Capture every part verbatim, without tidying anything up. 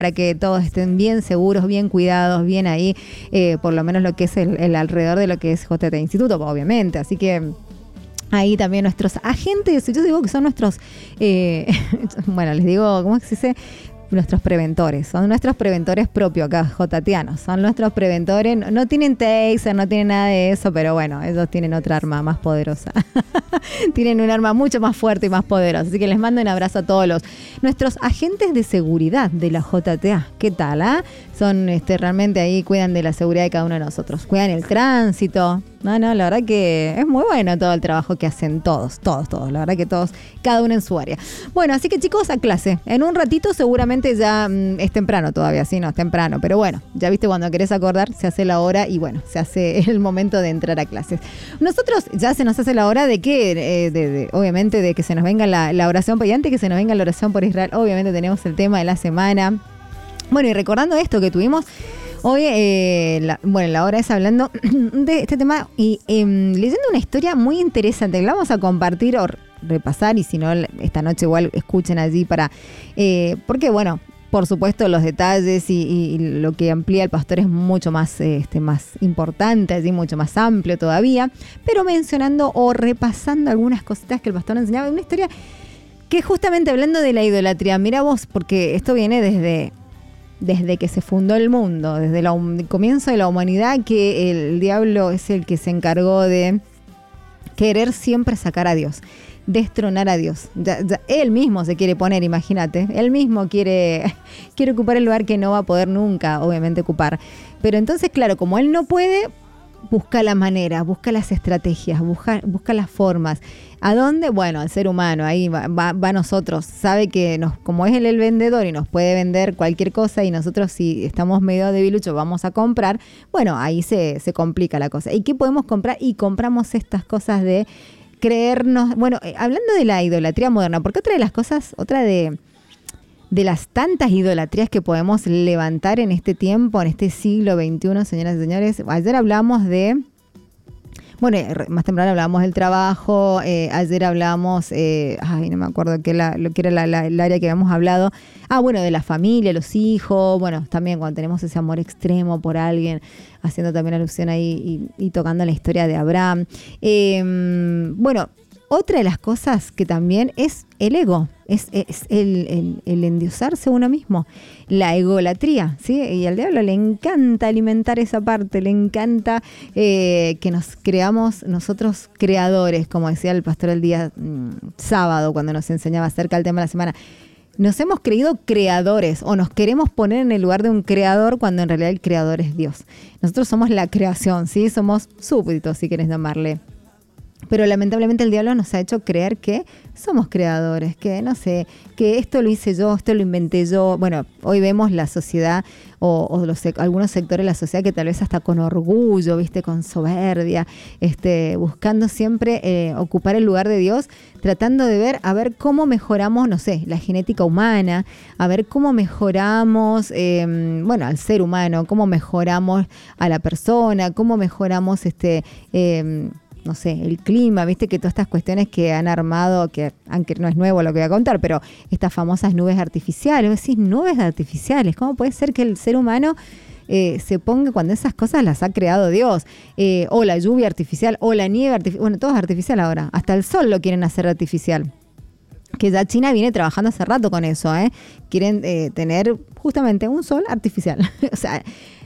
para que todos estén bien seguros, bien cuidados, bien ahí, eh, por lo menos lo que es el, el alrededor de lo que es J T Instituto, obviamente. Así que ahí también nuestros agentes, yo digo que son nuestros, eh, bueno, les digo, ¿cómo es que se dice? Nuestros preventores, son nuestros preventores propios acá, jotatianos, son nuestros preventores, no, no tienen taser, no tienen nada de eso, pero bueno, ellos tienen otra arma más poderosa, tienen un arma mucho más fuerte y más poderosa, así que les mando un abrazo a todos los, nuestros agentes de seguridad de la J T A, ¿qué tal? Ah? Son este, realmente ahí, cuidan de la seguridad de cada uno de nosotros, cuidan el tránsito, no, no, la verdad que es muy bueno todo el trabajo que hacen todos, todos, todos, la verdad que todos, cada uno en su área. Bueno, así que chicos, a clase, en un ratito seguramente ya mmm, es temprano todavía, sí, no, es temprano, pero bueno, ya viste cuando querés acordar, se hace la hora y bueno, se hace el momento de entrar a clases. Nosotros ya se nos hace la hora de que, eh, de, de, obviamente, de que se nos venga la, la oración, y antes que se nos venga la oración por Israel, obviamente tenemos el tema de la semana. Bueno, y recordando esto que tuvimos hoy, eh, la, bueno, la hora es hablando de este tema y eh, leyendo una historia muy interesante que la vamos a compartir o repasar, y si no, esta noche igual escuchen allí para, eh, porque bueno, por supuesto los detalles y, y lo que amplía el pastor es mucho más, eh, este, más importante, allí mucho más amplio todavía, pero mencionando o repasando algunas cositas que el pastor enseñaba, una historia que justamente hablando de la idolatría, mira vos, porque esto viene desde... desde que se fundó el mundo, desde el comienzo de la humanidad, que el diablo es el que se encargó de querer siempre sacar a Dios, destronar a Dios. Ya, ya, él mismo se quiere poner, imagínate, él mismo quiere, quiere ocupar el lugar que no va a poder nunca, obviamente, ocupar. Pero entonces, claro, como él no puede, busca la manera, busca las estrategias, busca, busca las formas. ¿A dónde? Bueno, al ser humano, ahí va, va, va a nosotros. Sabe que nos, como es él el vendedor y nos puede vender cualquier cosa y nosotros si estamos medio debiluchos vamos a comprar, bueno, ahí se, se complica la cosa. ¿Y qué podemos comprar? Y compramos estas cosas de creernos, bueno, eh, hablando de la idolatría moderna, porque otra de las cosas, otra de... de las tantas idolatrías que podemos levantar en este tiempo, en este siglo veintiuno, señoras y señores. Ayer hablamos de, bueno, más temprano hablábamos del trabajo, eh, ayer hablamos, eh, ay, no me acuerdo qué la, lo que era la, la, el área que habíamos hablado. Ah, bueno, de la familia, los hijos, bueno, también cuando tenemos ese amor extremo por alguien, haciendo también alusión ahí y, y tocando la historia de Abraham. Eh, bueno, otra de las cosas que también es el ego, es, es el, el, el endiosarse uno mismo, la egolatría, ¿sí? Y al diablo le encanta alimentar esa parte, le encanta eh, que nos creamos nosotros creadores, como decía el pastor el día mmm, sábado cuando nos enseñaba acerca del tema de la semana. Nos hemos creído creadores o nos queremos poner en el lugar de un creador cuando en realidad el creador es Dios. Nosotros somos la creación, ¿sí? Somos súbditos, si querés llamarle. Pero lamentablemente el diablo nos ha hecho creer que somos creadores, que no sé, que esto lo hice yo, esto lo inventé yo. Bueno, hoy vemos la sociedad o, o los, algunos sectores de la sociedad que tal vez hasta con orgullo, viste, con soberbia, este, buscando siempre eh, ocupar el lugar de Dios, tratando de ver, a ver cómo mejoramos, no sé, la genética humana, a ver cómo mejoramos, eh, bueno, al ser humano, cómo mejoramos a la persona, cómo mejoramos este... Eh, no sé, el clima, viste que todas estas cuestiones que han armado, que aunque no es nuevo lo que voy a contar, pero estas famosas nubes artificiales, vos decís, nubes artificiales, ¿cómo puede ser que el ser humano eh, se ponga cuando esas cosas las ha creado Dios? Eh, o la lluvia artificial, o la nieve artificial, bueno, todo es artificial ahora, hasta el sol lo quieren hacer artificial. Que ya China viene trabajando hace rato con eso, ¿eh? Quieren eh, tener justamente un sol artificial, o sea...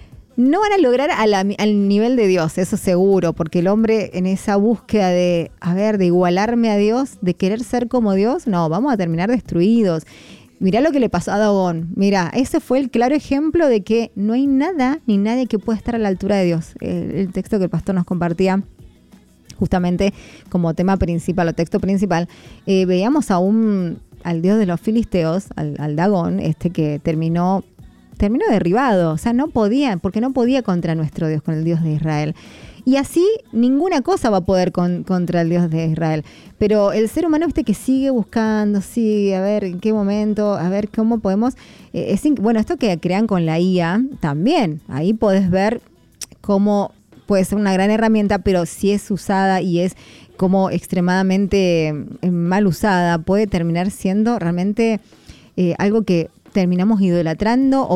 No van a lograr a la, al nivel de Dios, eso seguro, porque el hombre en esa búsqueda de, a ver, de igualarme a Dios, de querer ser como Dios, no, vamos a terminar destruidos. Mirá lo que le pasó a Dagón. Mirá, ese fue el claro ejemplo de que no hay nada ni nadie que pueda estar a la altura de Dios. El, el texto que el pastor nos compartía justamente como tema principal o texto principal, eh, veíamos a un, al Dios de los filisteos, al, al Dagón, este que terminó... terminó derribado, o sea, no podía, porque no podía contra nuestro Dios, con el Dios de Israel. Y así ninguna cosa va a poder con, contra el Dios de Israel. Pero el ser humano, viste, que sigue buscando, sigue, a ver en qué momento, a ver cómo podemos... Eh, es, bueno, esto que crean con la I A, también, ahí podés ver cómo puede ser una gran herramienta, pero si es usada y es como extremadamente mal usada, puede terminar siendo realmente eh, algo que... terminamos idolatrando